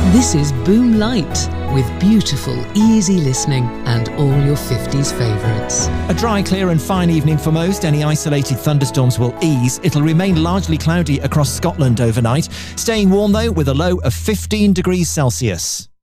This is Boom Light, with beautiful, easy listening and all your 50s favourites. A dry, clear and fine evening for most. Any isolated thunderstorms will ease. It'll remain largely cloudy across Scotland overnight, staying warm though with a low of 15 degrees Celsius.